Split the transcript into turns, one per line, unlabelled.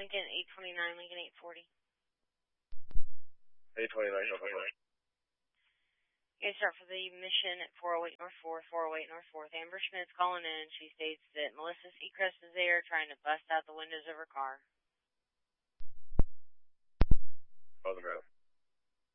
Lincoln 829, Lincoln 840.
829, okay.
You guys start for the mission at 408 North 4th, 408 North 4th. Amber Schmidt's calling in. She states that Melissa Seacrest is there trying to bust out the windows of her car.
Photograph.